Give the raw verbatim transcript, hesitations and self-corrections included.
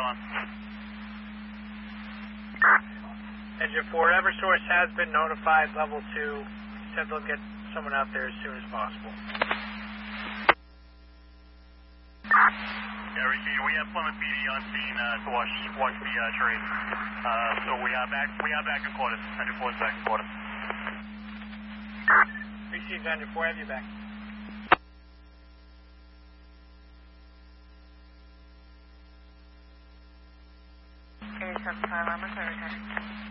one. Engine four, Eversource has been notified, level two. Said they'll get someone out there as soon as possible. Yeah, receive. We have Plymouth P D on scene uh, to watch watch the uh, trade. Uh, so we have back we have back in quarters. Engine four is back in quarters. Received, Engine four, have you back? eight seven five, I'm returning.